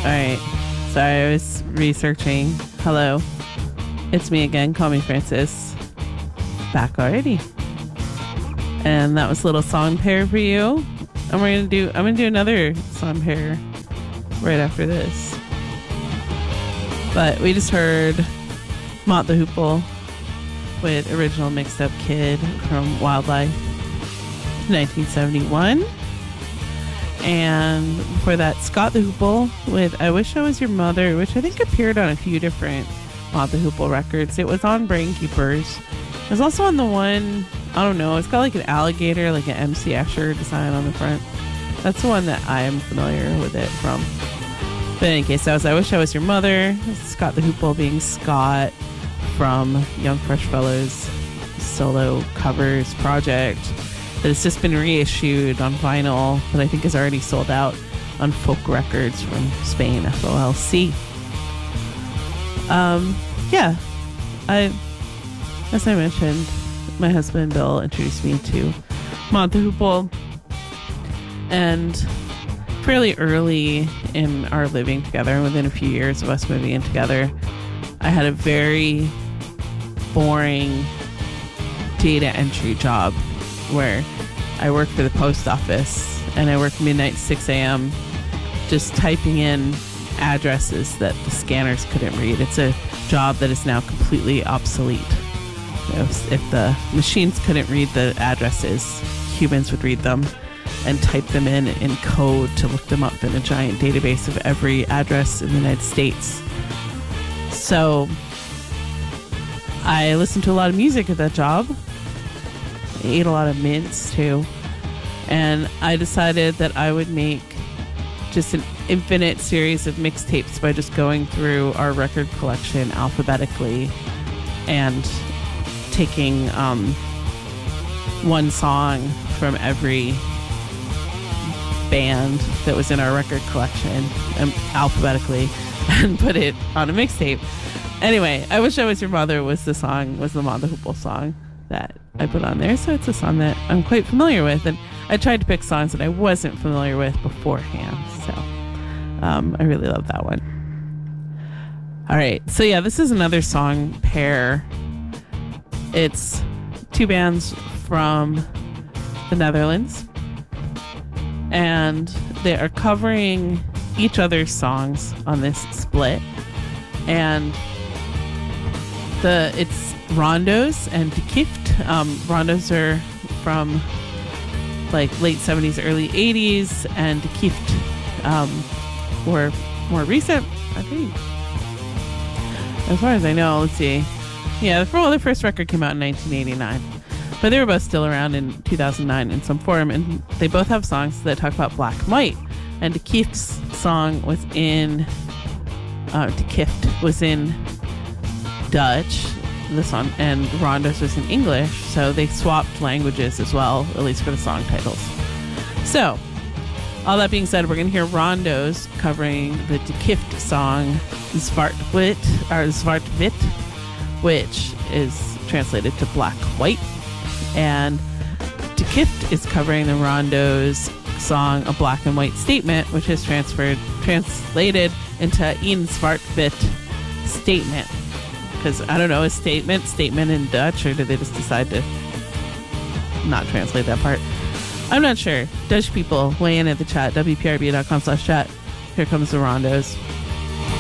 All right. Sorry, I was researching. Hello. It's me again. Call me Francis. Back already. And that was a little song pair for you. And I'm gonna do another song pair right after this. But we just heard Mott the Hoople with Original Mixed Up Kid from Wildlife 1971. And before that, Scott the Hoople with I Wish I Was Your Mother, which I think appeared on a few different Mott the Hoople records. It was on Brain Keepers. It was also on the one, I don't know, it's got like an alligator, like an MC Escher design on the front. That's the one that I am familiar with it from. But in any case, that was I Wish I Was Your Mother. Scott the Hoople being Scott from Young Fresh Fellows solo covers project that has just been reissued on vinyl, but I think is already sold out on Folk Records from Spain, FOLC. Yeah, as I mentioned, my husband Bill introduced me to Mott the Hoople, and fairly early in our living together, within a few years of us moving in together, I had a very boring data entry job where I worked for the post office, and I worked midnight to 6 a.m. just typing in addresses that the scanners couldn't read. It's a job that is now completely obsolete. If the machines couldn't read the addresses, humans would read them and type them in code to look them up in a giant database of every address in the United States. So I listened to a lot of music at that job. I ate a lot of mints too. And I decided that I would make just an infinite series of mixtapes by just going through our record collection alphabetically and taking one song from every band that was in our record collection alphabetically and put it on a mixtape. Anyway, I Wish I Was Your Mother was the Mott the Hoople song that I put on there, so it's a song that I'm quite familiar with, and I tried to pick songs that I wasn't familiar with beforehand, so I really love that one. All right, so yeah, this is another song pair. It's two bands from the Netherlands, and they are covering each other's songs on this split, and it's Rondo's and De Kift. Rondo's are from like late 70s, early 80s, and De Kift were more recent, I think. As far as I know, let's see. Yeah, their first record came out in 1989. But they were both still around in 2009 in some form, and they both have songs that talk about black and white. And De Kift's song was in Dutch, the song, and Rondo's was in English, so they swapped languages as well, at least for the song titles. So, all that being said, we're going to hear Rondo's covering the De Kift song Zwart Wit, which is translated to black white, and De Kift is covering the Rondo's song A Black and White Statement, which is translated into Een Zwart Wit Statement. Because, I don't know, is statement in Dutch, or did they just decide to not translate that part? I'm not sure. Dutch people, weigh in at the chat, wprb.com/chat. Here comes the Rondo's.